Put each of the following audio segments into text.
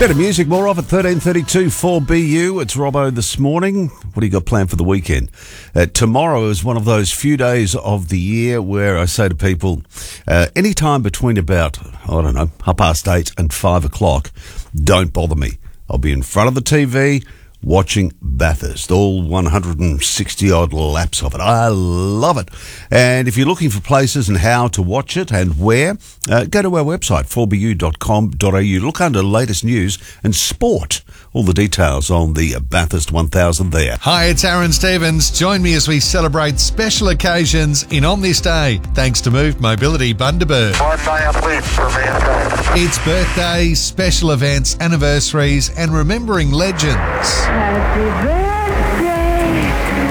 Better music, more of it, 13:32 4BU. It's Robbo this morning. What do you got planned for the weekend? Tomorrow is one of those few days of the year where I say to people, any time between about, 8:30 and 5 o'clock, don't bother me. I'll be in front of the TV watching Bathurst, all 160-odd laps of it. I love it. And if you're looking for places and how to watch it and where, go to our website, 4bu.com.au. Look under latest news and sport. All the details on the Bathurst 1000 there. Hi, it's Aaron Stevens. Join me as we celebrate special occasions in On This Day, thanks to Move Mobility Bundaberg. 1 day of sleep for mankind. It's birthdays, special events, anniversaries, and remembering legends. Happy birthday,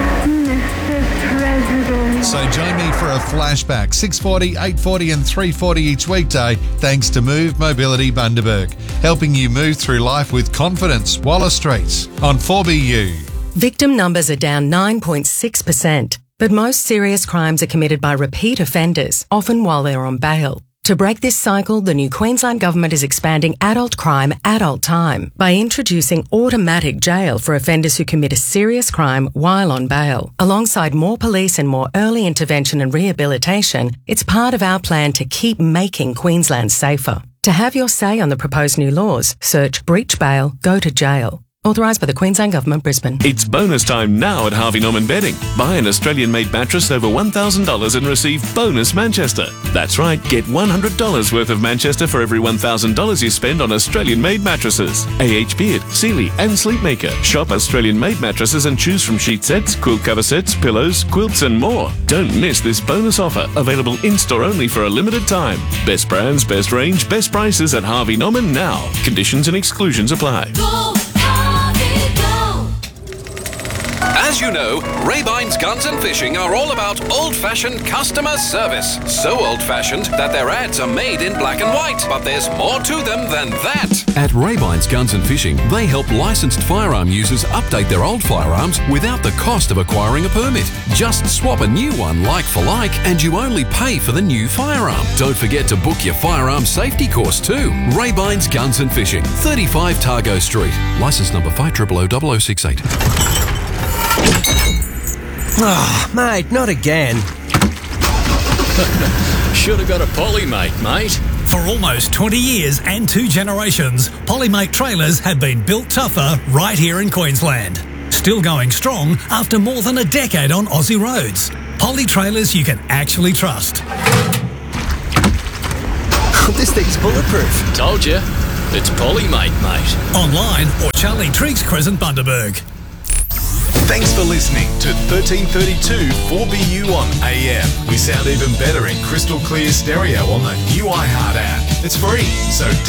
Mr. President. So join me for a flashback, 6:40, 8:40 and 3:40 each weekday, thanks to Move Mobility Bundaberg, helping you move through life with confidence. Waller Street on 4BU. Victim numbers are down 9.6%, but most serious crimes are committed by repeat offenders, often while they're on bail. To break this cycle, the new Queensland Government is expanding adult crime, adult time by introducing automatic jail for offenders who commit a serious crime while on bail. Alongside more police and more early intervention and rehabilitation, it's part of our plan to keep making Queensland safer. To have your say on the proposed new laws, search breach bail, go to jail. Authorised by the Queensland Government, Brisbane. It's bonus time now at Harvey Norman Bedding. Buy an Australian-made mattress over $1,000 and receive bonus Manchester. That's right, get $100 worth of Manchester for every $1,000 you spend on Australian-made mattresses. AH Beard, Sealy and Sleepmaker. Shop Australian-made mattresses and choose from sheet sets, quilt cover sets, pillows, quilts and more. Don't miss this bonus offer, available in-store only for a limited time. Best brands, best range, best prices at Harvey Norman now. Conditions and exclusions apply. As you know, Raybine's Guns and Fishing are all about old-fashioned customer service. So old-fashioned that their ads are made in black and white. But there's more to them than that. At Raybine's Guns and Fishing, they help licensed firearm users update their old firearms without the cost of acquiring a permit. Just swap a new one like for like and you only pay for the new firearm. Don't forget to book your firearm safety course too. Raybine's Guns and Fishing, 35 Targo Street. Licence number 5000068. Oh, mate, not again. Should have got a Polymate, mate. For almost 20 years and 2 generations, Polymate trailers have been built tougher right here in Queensland. Still going strong after more than a decade on Aussie roads. Poly trailers you can actually trust. This thing's bulletproof. Told you. It's Polymate, mate. Online or Charlie Triggs Crescent, Bundaberg. Thanks for listening to 1332 4BU on AM. We sound even better in crystal clear stereo on the new iHeart app. It's free, so